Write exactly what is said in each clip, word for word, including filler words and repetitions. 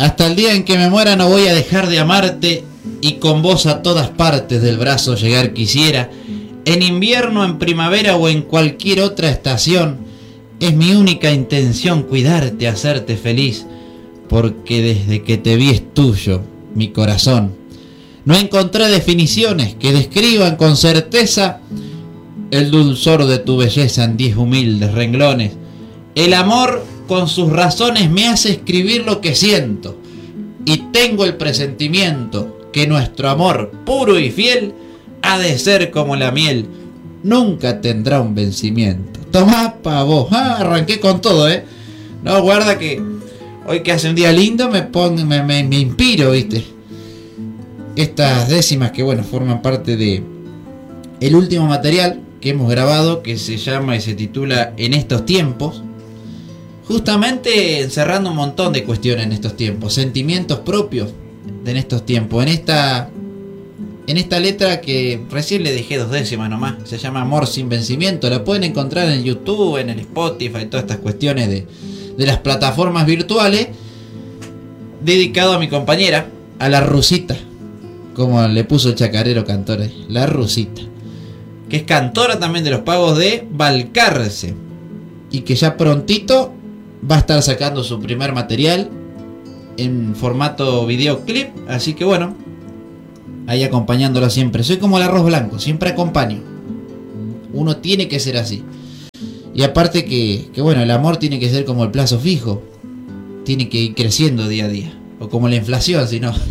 Hasta el día en que me muera no voy a dejar de amarte, y con vos a todas partes del brazo llegar quisiera. En invierno, en primavera o en cualquier otra estación, es mi única intención cuidarte, hacerte feliz, porque desde que te vi es tuyo mi corazón. No encontré definiciones que describan con certeza el dulzor de tu belleza en diez humildes renglones. El amor con sus razones me hace escribir lo que siento, y tengo el presentimiento que nuestro amor puro y fiel ha de ser como la miel, nunca tendrá un vencimiento. Tomá pa' vos. Ah, arranqué con todo, eh. No, guarda que hoy que hace un día lindo me pongo, me, me, me inspiro, viste. Estas décimas que bueno forman parte de el último material que hemos grabado, que se llama y se titula En estos tiempos, justamente encerrando un montón de cuestiones en estos tiempos, sentimientos propios de en estos tiempos, en esta en esta letra que recién le dejé dos décimas nomás, se llama Amor sin vencimiento. La pueden encontrar en YouTube, en el Spotify, todas estas cuestiones de, de las plataformas virtuales, dedicado a mi compañera, a la Rusita, como le puso el chacarero cantor ahí, la Rusita, que es cantora también de los pagos de Balcarce, y que ya prontito va a estar sacando su primer material en formato videoclip. Así que bueno, ahí acompañándola siempre. Soy como el arroz blanco, siempre acompaño. Uno tiene que ser así. Y aparte que, que bueno, el amor tiene que ser como el plazo fijo, tiene que ir creciendo día a día, o como la inflación, si no.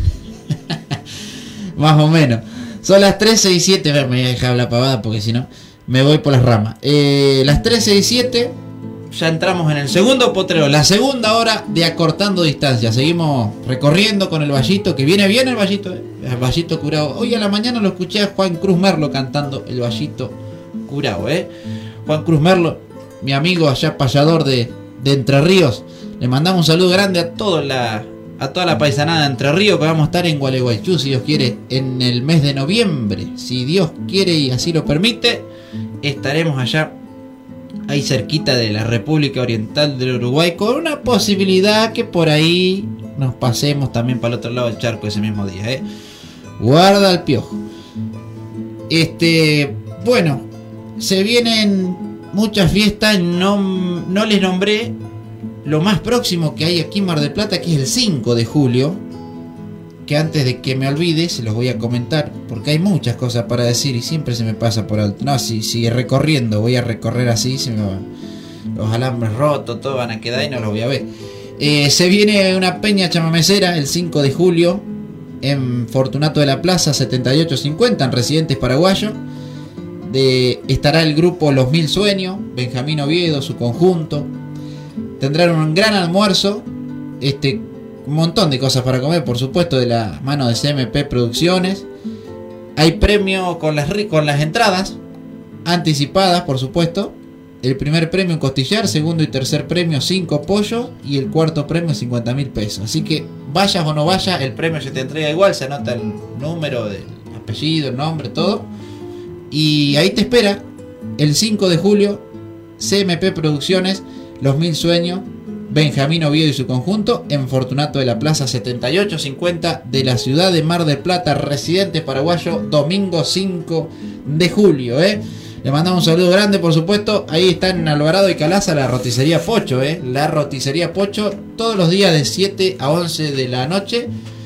Más o menos. Son las trece y siete. Me voy a dejar la pavada porque si no me voy por las ramas. eh, Las trece y siete. Ya entramos en el segundo potrero, la segunda hora de Acortando Distancia. Seguimos recorriendo con el vallito, que viene bien el vallito, eh. El vallito curado. Hoy a la mañana lo escuché a Juan Cruz Merlo cantando el vallito curado, eh. Juan Cruz Merlo, mi amigo allá payador de, de Entre Ríos. Le mandamos un saludo grande a toda la, a toda la paisanada de Entre Ríos, que vamos a estar en Gualeguaychú, si Dios quiere, en el mes de noviembre. Si Dios quiere y así lo permite, estaremos allá, ahí cerquita de la República Oriental del Uruguay, con una posibilidad que por ahí nos pasemos también para el otro lado del charco ese mismo día, ¿eh? Guarda el piojo. Este, bueno, se vienen muchas fiestas. No, no les nombré lo más próximo que hay aquí en Mar del Plata, que es el cinco de julio, que antes de que me olvide se los voy a comentar, porque hay muchas cosas para decir y siempre se me pasa por alto. No, si sigue recorriendo, voy a recorrer así, se me van los alambres rotos, todo van a quedar y no los voy a ver. Eh, se viene una peña chamamecera el cinco de julio en Fortunato de la Plaza setenta y ocho cincuenta, en Residentes Paraguayos. De, estará el grupo Los Mil Sueños, Benjamín Oviedo, su conjunto. Tendrán un gran almuerzo, este, un montón de cosas para comer, por supuesto, de la mano de C M P Producciones. Hay premio con las, con las entradas anticipadas, por supuesto. El primer premio un costillar, segundo y tercer premio cinco pollos, y el cuarto premio cincuenta mil pesos. Así que vayas o no vayas, el premio se te entrega igual, se anota el número, el apellido, el nombre, todo. Y ahí te espera el cinco de julio, C M P Producciones, Los Mil Sueños, Benjamín Oviedo y su conjunto, en Fortunato de la Plaza setenta y ocho cincuenta de la ciudad de Mar del Plata, Residentes Paraguayos, domingo cinco de julio, ¿eh? Le mandamos un saludo grande, por supuesto. Ahí está en Alvarado y Calaza la roticería Pocho, ¿eh? La roticería Pocho, todos los días de siete a once de la noche.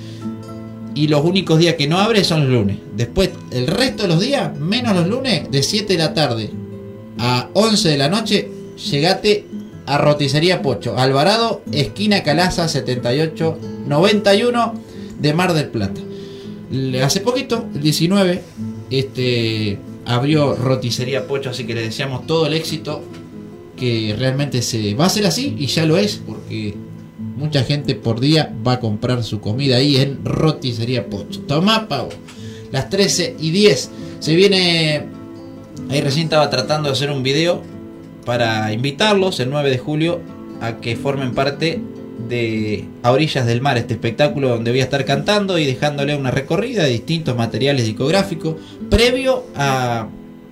Y los únicos días que no abre son los lunes. Después, el resto de los días, menos los lunes, de siete de la tarde a once de la noche, llegate a roticería Pocho, Alvarado, esquina Calaza setenta y ocho noventa y uno de Mar del Plata. Hace poquito, el diecinueve, este... abrió roticería Pocho, así que le deseamos todo el éxito, que realmente se va a hacer así, y ya lo es, porque mucha gente por día va a comprar su comida ahí en roticería Pocho. Tomá, pavo. Las trece y diez. Se viene, ahí recién estaba tratando de hacer un video para invitarlos el nueve de julio a que formen parte de A Orillas del Mar, este espectáculo donde voy a estar cantando y dejándole una recorrida de distintos materiales discográficos previo a,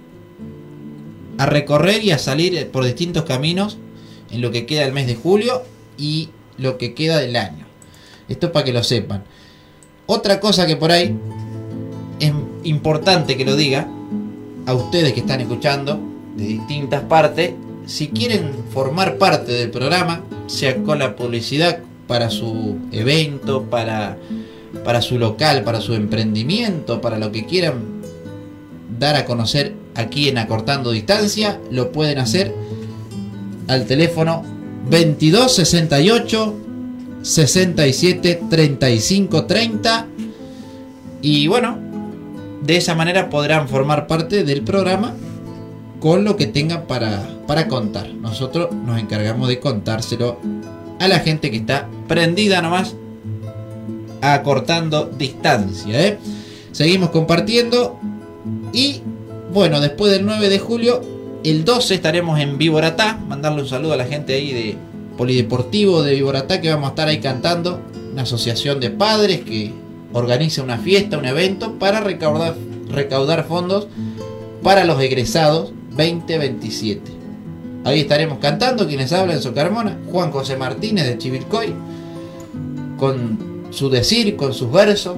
a recorrer y a salir por distintos caminos en lo que queda del mes de julio y lo que queda del año. Esto es para que lo sepan. Otra cosa que por ahí es importante que lo diga a ustedes que están escuchando de distintas partes, si quieren formar parte del programa, sea con la publicidad para su evento, para, para su local, para su emprendimiento, para lo que quieran dar a conocer aquí en Acortando Distancia, lo pueden hacer al teléfono veintidós sesenta y ocho sesenta y siete treinta y cinco treinta, y bueno, de esa manera podrán formar parte del programa con lo que tengan para, para contar. Nosotros nos encargamos de contárselo a la gente que está prendida nomás Acortando Distancia, ¿eh? Seguimos compartiendo. Y bueno, después del nueve de julio, el doce estaremos en Viboratá. Mandarle un saludo a la gente ahí de Polideportivo de Viboratá, que vamos a estar ahí cantando. Una asociación de padres que organiza una fiesta, un evento para recaudar, recaudar fondos para los egresados veinte veintisiete. Ahí estaremos cantando. Quienes hablan: Enzo Carmona, Juan José Martínez de Chivilcoy, con su decir, con sus versos.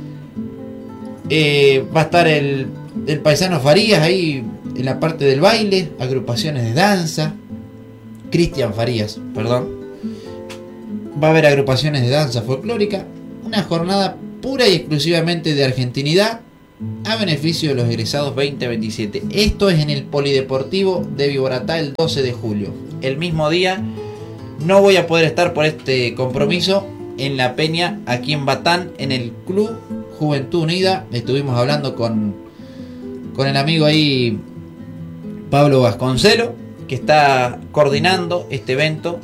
Eh, va a estar el, el paisano Farías ahí en la parte del baile, agrupaciones de danza. Cristian Farías, perdón. Va a haber agrupaciones de danza folclórica. Una jornada pura y exclusivamente de argentinidad a beneficio de los egresados veinte veintisiete. Esto es en el Polideportivo de Viboratá el doce de julio. El mismo día no voy a poder estar por este compromiso en La Peña, aquí en Batán, en el Club Juventud Unida. Estuvimos hablando con, con el amigo ahí Pablo Vasconcelo, que está coordinando este evento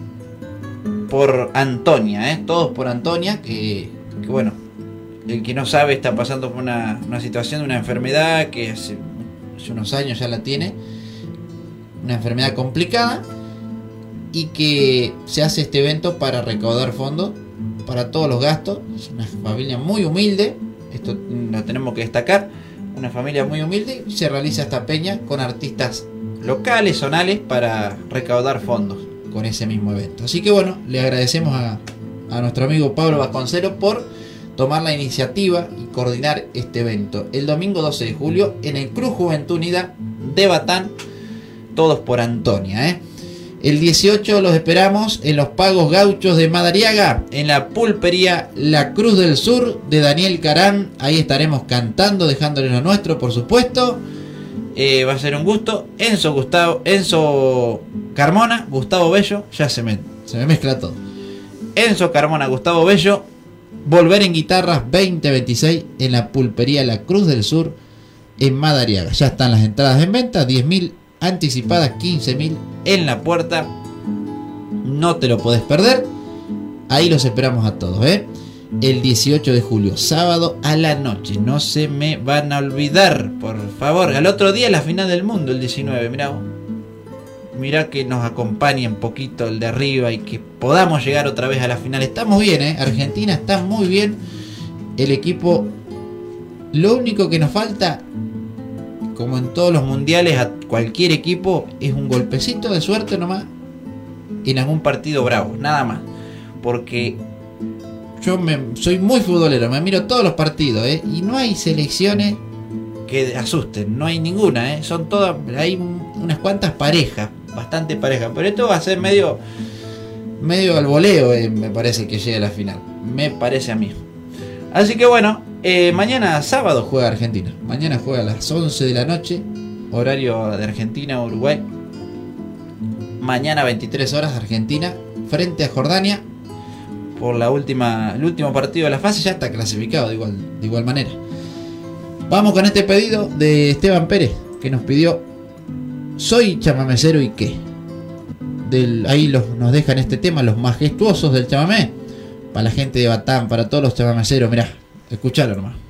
por Antonia, ¿eh? Todos por Antonia, que, que bueno, el que no sabe está pasando por una, una situación de una enfermedad que hace, hace unos años ya la tiene, una enfermedad complicada, y que se hace este evento para recaudar fondos para todos los gastos. Es una familia muy humilde, esto lo tenemos que destacar, una familia muy humilde, y se realiza esta peña con artistas locales, zonales, para recaudar fondos con ese mismo evento. Así que bueno, le agradecemos a, a nuestro amigo Pablo Vasconcelos por tomar la iniciativa y coordinar este evento el domingo doce de julio en el Club Juventud Unida de Batán, todos por Antonia, ¿eh? El dieciocho los esperamos en los Pagos Gauchos de Madariaga, en la pulpería La Cruz del Sur de Daniel Carán. Ahí estaremos cantando, dejándole lo nuestro, por supuesto. Eh, va a ser un gusto. Enzo Gustavo, Enzo Carmona, Gustavo Bello, ya se me, se me mezcla todo. Enzo Carmona, Gustavo Bello, Volver en Guitarras veinte veintiséis en la pulpería La Cruz del Sur en Madariaga. Ya están las entradas en venta, diez mil anticipadas, quince mil en la puerta. No te lo podés perder. Ahí los esperamos a todos, ¿eh? El dieciocho de julio, sábado a la noche. No se me van a olvidar, por favor. Al otro día la final del mundo, el diecinueve. Mirá, mirá que nos acompañe un poquito el de arriba y que podamos llegar otra vez a la final. Estamos bien, ¿eh? Argentina está muy bien. El equipo, lo único que nos falta, como en todos los mundiales, a cualquier equipo, es un golpecito de suerte nomás en algún partido bravo, nada más. Porque yo me, soy muy futbolero, me miro todos los partidos, ¿eh? Y no hay selecciones que asusten, no hay ninguna, ¿eh? Son todas, hay unas cuantas parejas, bastante parejas, pero esto va a ser medio medio al voleo, eh, me parece que llegue a la final, me parece a mí. Así que bueno, eh, mañana sábado juega Argentina, mañana juega a las once de la noche, horario de Argentina, Uruguay. Mañana veintitrés horas Argentina frente a Jordania por la última, el último partido de la fase. Ya está clasificado de igual, de igual manera. Vamos con este pedido de Esteban Pérez, que nos pidió Soy chamamecero y qué. Del, ahí los, nos dejan este tema, los majestuosos del chamamé, para la gente de Batán, para todos los chamameceros. Mirá, escuchalo nomás.